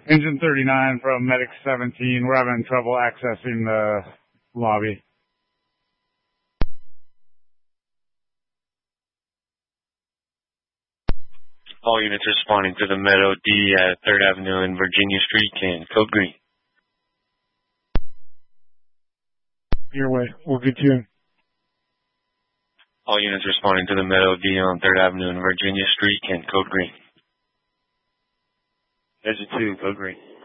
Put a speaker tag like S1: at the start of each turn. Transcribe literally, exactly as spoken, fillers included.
S1: Engine thirty-nine from Medic seventeen. We're having trouble accessing the lobby.
S2: All units responding to the Meadow D at third Avenue and Virginia Street. Can code green.
S1: Your way. We'll get you in.
S2: All units responding to the Meadow D on third Avenue and Virginia Street. Can code green.
S3: Engine two, code green.